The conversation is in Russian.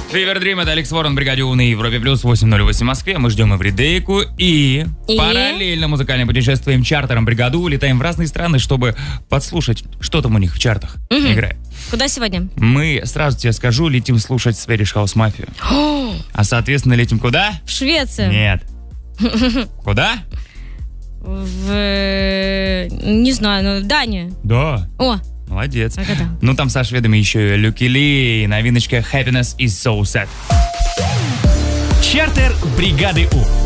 Fever Dream, это Алекс Ворон, бригаде У на Европе плюс 8:08 в Москве. Мы ждем Эвридейку и параллельно музыкальным путешествием чартером бригаду летаем в разные страны, чтобы подслушать, что там у них в чартах играет. Куда сегодня? Мы, сразу тебе скажу, летим слушать Swedish House Mafia. А соответственно летим куда? В Швецию. Нет. Куда? Не знаю, в Данию. Да. О, Молодец. Агада. Ну там со шведами еще и Люки Ли, новиночка Happiness is so sad. Чартер бригады У.